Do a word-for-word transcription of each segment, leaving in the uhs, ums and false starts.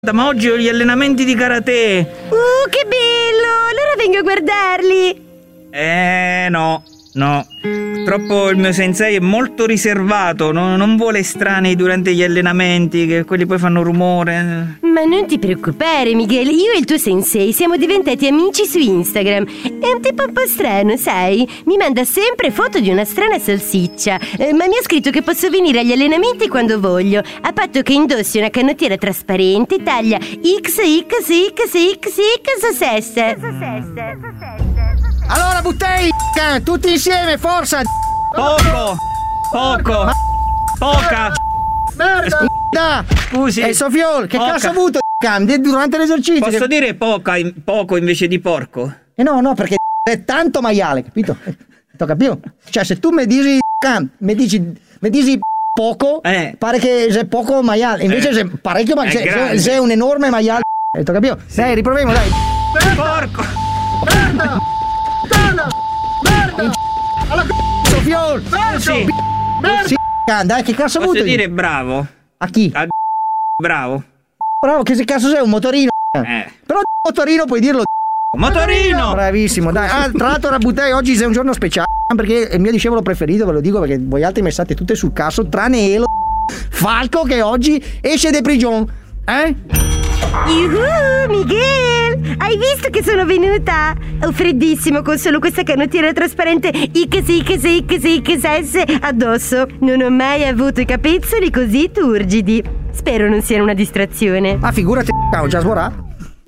Ma oggi ho gli allenamenti di karate. Uh, che bello! Allora vengo a guardarli. Eh, no, no. Purtroppo il mio sensei è molto riservato, no, non vuole estranei durante gli allenamenti, che quelli poi fanno rumore. Ma non ti preoccupare, Miguel, io e il tuo sensei siamo diventati amici su Instagram. È un tipo un po' strano, sai? Mi manda sempre foto di una strana salsiccia, eh, ma mi ha scritto che posso venire agli allenamenti quando voglio, a patto che indossi una canottiera trasparente taglia X X X X X S. Allora buttei, tutti insieme, forza! Poco! Poco! Ma... Poca! Merda! Da! Scusi! E Sofiol, che poca. cazzo ha avuto durante l'esercizio? Posso che... dire poca, poco invece di porco? Eh no, no, perché è tanto maiale, capito? Tocca più. Cioè, se tu mi dici mi dici, mi dici poco, eh. pare che sei poco maiale. Invece eh. sei parecchio maiale, sei, sei un enorme maiale. Tocca più. Sì. Dai, riproviamo, dai. Porco! Merda! Merda! Merda! Alla c***o, Sofiol! Sì. Merda! Sì, dai, che cazzo ha avuto? Posso dire bravo? A chi? A bravo. Bravo, che cazzo sei? Un motorino? Eh. Però motorino puoi dirlo. Motorino! Bravissimo, dai. Ah, tra l'altro Rabutei, oggi sei un giorno speciale perché è il mio discepolo preferito, ve lo dico perché voi altri mi state tutte sul cazzo, tranne Elo Falco che oggi esce de prigione. Eh? Yuhu, Miguel! Hai visto che sono venuta? Ho freddissimo con solo questa canottiera trasparente X X X X S addosso. Non ho mai avuto i capezzoli così turgidi. Spero non siano una distrazione. Ah, figurati, ho già svorato.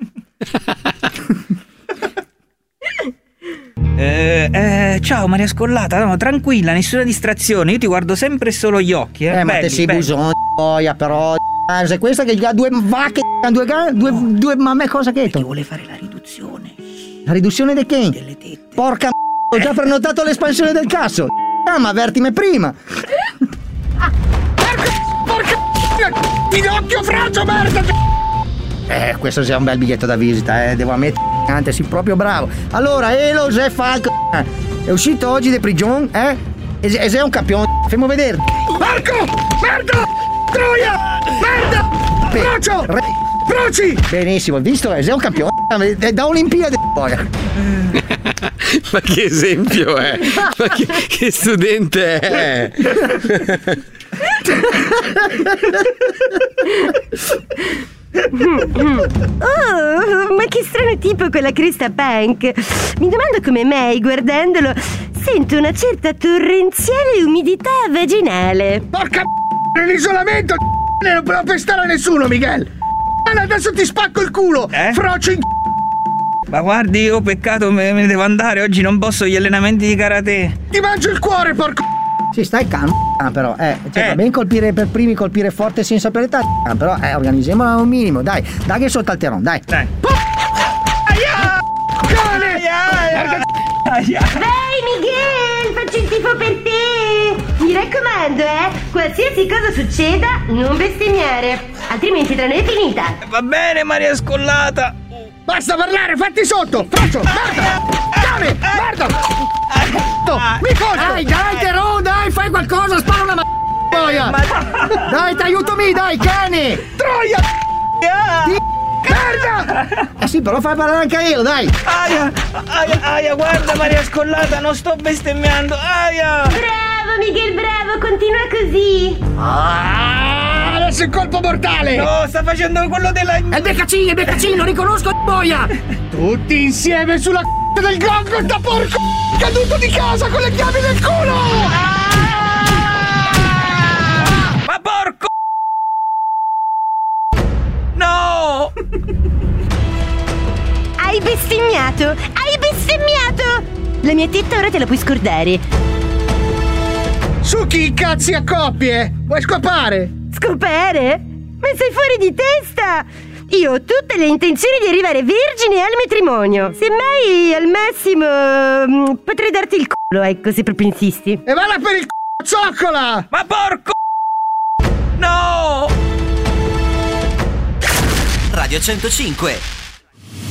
Eh, eh, ciao Maria Scollata, no, tranquilla, nessuna distrazione, io ti guardo sempre solo gli occhi. Eh, eh ma te sei busone, boia, però. Eh, se questa che ha due vacche, due can, due, no. due mamme, cosa che è? Perché vuole fare la riduzione. La riduzione di che? Delle tette. Porca m***o, ho già prenotato l'espansione del cazzo. Ah, ma avvertimi prima. Ah, porca, porca, Pinocchio Fragio, merda. Eh, questo sia un bel biglietto da visita, eh, devo ammettere. Anzi, sei proprio bravo. Allora, Elo Zé Falco è uscito oggi da prigione, eh? E, e sei un campione. Fammi vedere. Marco! Merda! Troia! Merda! Frocio! Re... Froci! Benissimo, visto? Sei un campione. È da Olimpiadi. Ma che esempio è? Ma che, che studente è? Oh, ma che strano tipo quella cresta punk. Mi domando come mai, guardandolo, sento una certa torrenziale umidità vaginale. Porca m***a, nell'isolamento non può pestare a nessuno, Miguel. Adesso ti spacco il culo, eh? Frocio in... Ma guardi, io peccato, me ne devo andare, oggi non posso gli allenamenti di karate. Ti mangio il cuore, porco. Sì, stai calmo, però, eh, cioè, eh. va bene colpire per primi, colpire forte senza pietà, però, eh, organizziamola un minimo, dai, dai che sotto al terrone, dai. Dai. Aia! Cane! Aia! Aia! Vai, Miguel, faccio il tifo per te. Mi raccomando, eh, qualsiasi cosa succeda, non bestemmiare, altrimenti tra noi è finita. Va bene, Maria Scollata. Basta parlare, fatti sotto! Faccio! Merda! Cane! Merda! Mi costo! Dai, dai, Terò, dai, fai qualcosa, spara una m***a! Ma... Dai, ti aiuto me, dai, cane! Troia! Di... Merda! Eh sì, però fai parlare anche a Elo, dai! Aia! Aia, aia, guarda Maria Scollata, non sto bestemmiando, aia! Bravo, Miguel, bravo, continua così! Ah, adesso il colpo mortale! No, sta facendo quello della... È il beccacino, il beccacino, riconosco il boia! Tutti insieme sulla c***a del gongo, da porco caduto di casa con le chiavi del culo! Ah! Ma porco! No! Hai bestemmiato! Hai bestemmiato! La mia tetta ora te la puoi scordare. Su chi cazzi a coppie? Vuoi scopare? Scopare? Ma sei fuori di testa! Io ho tutte le intenzioni di arrivare vergine al matrimonio. Semmai al massimo mh, potrei darti il culo, ecco, se proprio insisti. E vada per il c***o, zoccola! Ma porco! No! Radio centocinque